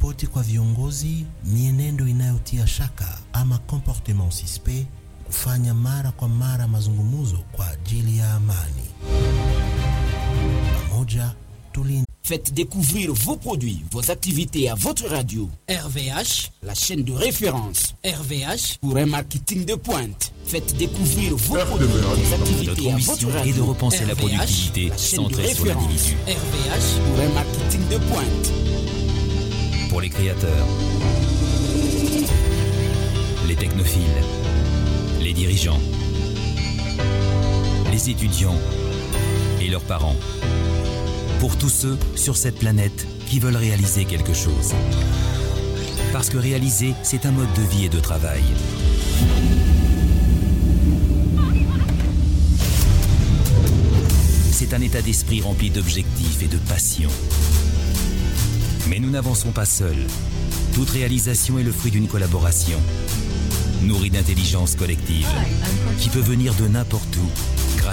kuripoti kwa viongozi mienendo inayotia shaka ama comportement suspect, kufanya mara kwa mara mazungumzo kwa ajili ya amani. Pamoja tulinde. Faites découvrir vos produits, vos activités à votre radio. RVH, la chaîne de référence. RVH, pour un marketing de pointe. Faites découvrir vos produits, vos activités à votre radio. Et de repenser RVH, la productivité centrée sur l'individu. RVH, pour un marketing de pointe. Pour les créateurs, les technophiles, les dirigeants, les étudiants et leurs parents. Pour tous ceux sur cette planète qui veulent réaliser quelque chose. Parce que réaliser, c'est un mode de vie et de travail. C'est un état d'esprit rempli d'objectifs et de passion. Mais nous n'avançons pas seuls. Toute réalisation est le fruit d'une collaboration, nourrie d'intelligence collective, qui peut venir de n'importe où, grâce